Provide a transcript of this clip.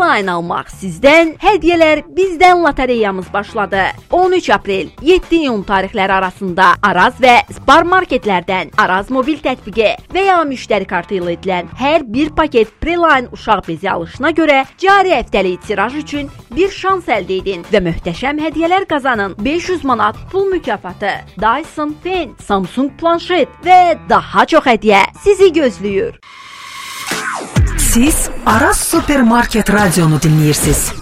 Preline almaq sizdən, hədiyyələr bizdən lotereyamız başladı. 13 aprel 7 iyun tarixləri arasında Araz və Spar marketlərdən Araz mobil tətbiqi və ya müştəri kartı ilə edilən hər bir paket Preline uşaq bezi alışına görə cari həftəlik tiraj üçün bir şans əldə edin və möhtəşəm hədiyyələr qazanın. 500 manat pul mükafatı, Dyson Fen, Samsung planşet və daha çox hədiyyə sizi gözləyir. Siz Araz Supermarket radionu dinləyirsiniz.